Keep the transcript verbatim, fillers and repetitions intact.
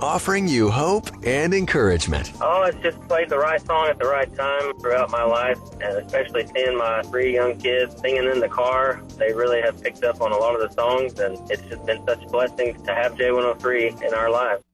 offering you hope and encouragement. Oh, it's just played the right song at the right time throughout my life, and especially seeing my three young kids singing in the car. They really have picked up on a lot of the songs, and it's just been such a blessing to have J one oh three in our lives.